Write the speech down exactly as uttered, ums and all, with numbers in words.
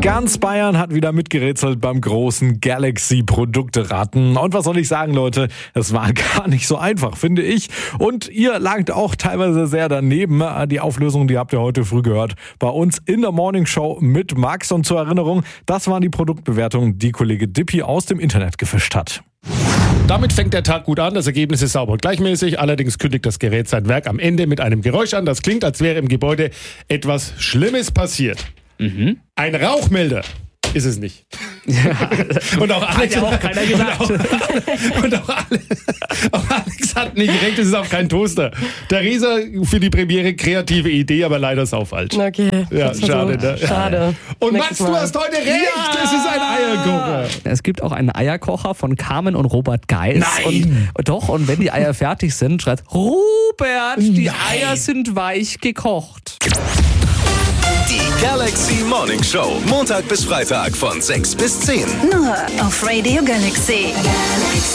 Ganz Bayern hat wieder mitgerätselt beim großen Galaxy-Produkte-Raten. Und was soll ich sagen, Leute? Es war gar nicht so einfach, finde ich. Und ihr lagt auch teilweise sehr daneben. Die Auflösung, die habt ihr heute früh gehört bei uns in der Morning Show mit Max. Und zur Erinnerung, das waren die Produktbewertungen, die Kollege Dippi aus dem Internet gefischt hat. Damit fängt der Tag gut an, das Ergebnis ist sauber und gleichmäßig. Allerdings kündigt das Gerät sein Werk am Ende mit einem Geräusch an. Das klingt, als wäre im Gebäude etwas Schlimmes passiert. Mhm. Ein Rauchmelder ist es nicht. Ja. Und auch Alex hat ja auch keiner gesagt. Und auch, und auch, Alex, auch Alex hat nicht direkt, es ist auch kein Toaster. Theresa für die Premiere kreative Idee, aber leider saufalsch. Okay. Ja, schade. Ne? Schade. Und Nächstes Max, du Mal. hast heute recht. Ja. Es ist ein Eierkocher. Es gibt auch einen Eierkocher von Carmen und Robert Geis. Nein. Und, doch, und wenn die Eier fertig sind, schreit Robert, die Nein. Eier sind weich gekocht. Die Galaxy Morning Show. Montag bis Freitag von sechs bis zehn. Nur auf Radio Galaxy.